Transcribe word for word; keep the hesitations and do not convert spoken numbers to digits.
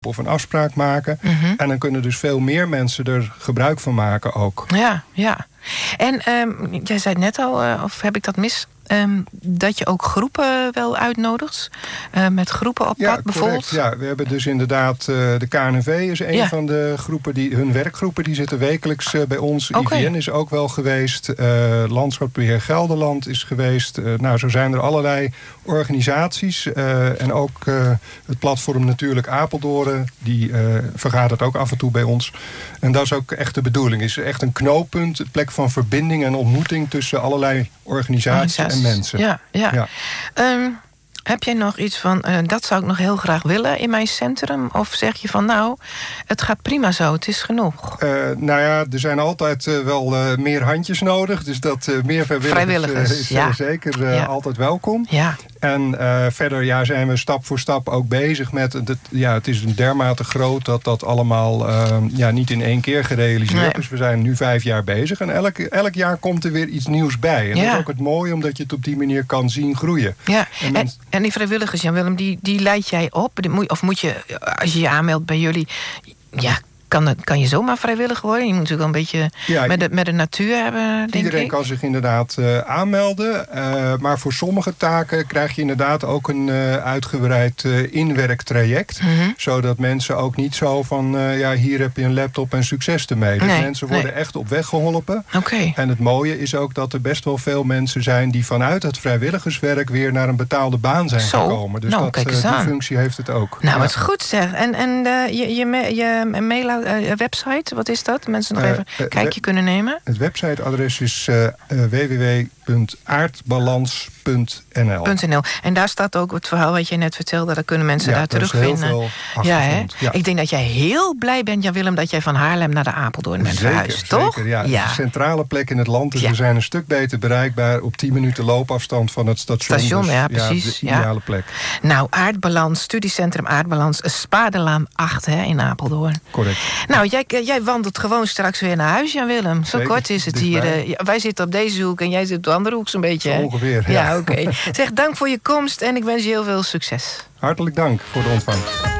of een afspraak maken. Mm-hmm. En dan kunnen dus veel meer mensen er gebruik van maken ook. Ja, ja. En um, jij zei het net al, uh, of heb ik dat mis? Um, dat je ook groepen wel uitnodigt? Uh, met groepen op ja, pad bijvoorbeeld? Correct. Ja, we hebben dus inderdaad... Uh, de K N V is een ja. van de groepen, die hun werkgroepen... die zitten wekelijks uh, bij ons. Okay. I V N is ook wel geweest. Uh, Landschapsbeheer Gelderland is geweest. Uh, nou, zo zijn er allerlei organisaties. Uh, en ook uh, het platform Natuurlijk Apeldoorn... die uh, vergadert ook af en toe bij ons. En dat is ook echt de bedoeling. Het is echt een knooppunt, een plek van verbinding en ontmoeting... tussen allerlei organisaties en mensen. Ja, ja. ja. Um, heb jij nog iets van, uh, dat zou ik nog heel graag willen in mijn centrum? Of zeg je van, nou, het gaat prima zo, het is genoeg? Uh, nou ja, er zijn altijd uh, wel uh, meer handjes nodig. Dus dat uh, meer vrijwilligers, vrijwilligers uh, is ja. uh, zeker uh, ja. altijd welkom. Ja. En uh, verder ja, zijn we stap voor stap ook bezig met... Het, ja, het is dermate groot dat dat allemaal uh, ja, niet in één keer gerealiseerd is. Nee. Dus we zijn nu vijf jaar bezig. En elk, elk jaar komt er weer iets nieuws bij. En ja. dat is ook het mooie, omdat je het op die manier kan zien groeien. Ja. En, en, en die vrijwilligers, Jan-Willem, die, die leid jij op? Of moet je, als je je aanmeldt bij jullie... ja, Kan, het, kan je zomaar vrijwillig worden? Je moet natuurlijk wel een beetje ja, met, de, met de natuur hebben, denk iedereen ik. kan zich inderdaad uh, aanmelden. Uh, maar voor sommige taken krijg je inderdaad ook een uh, uitgebreid uh, inwerktraject. Mm-hmm. Zodat mensen ook niet zo van... Uh, ja, hier heb je een laptop en succes ermee. Dus nee, mensen worden nee. echt op weg geholpen. Okay. En het mooie is ook dat er best wel veel mensen zijn... die vanuit het vrijwilligerswerk weer naar een betaalde baan zijn Zo. gekomen. Dus nou, dat, kijk uh, eens die aan. functie heeft het ook. Nou, ja. wat goed zeg. En, en uh, je, je, je mail... Uh, website, wat is dat? Mensen nog Uh, even een uh, kijkje uh, kunnen nemen. Het websiteadres is uh, uh, w w w punt aardbalans punt n l. .nl. En daar staat ook het verhaal wat je net vertelde. Daar kunnen mensen ja, daar terugvinden. Heel veel ja, hè? Ja. Ik denk dat jij heel blij bent, Jan-Willem, dat jij van Haarlem naar de Apeldoorn bent zeker, verhuisd, toch? Zeker, ja. ja. Het is een centrale plek in het land. Dus ja. we zijn een stuk beter bereikbaar op tien minuten loopafstand van het station. Station, dus, ja, precies. Ja, de ideale ja. plek. Nou, Aardbalans, studiecentrum Aardbalans, Spadelaan acht hè, in Apeldoorn. Correct. Nou, jij, jij wandelt gewoon straks weer naar huis, Jan-Willem. Zo zeker, kort is het dichtbij. hier. Uh, wij zitten op deze hoek en jij zit op de andere hoek zo'n beetje. Zo hè? ongeveer, ja. Ja, oké. Okay. Zeg, dank voor je komst en ik wens je heel veel succes. Hartelijk dank voor de ontvangst.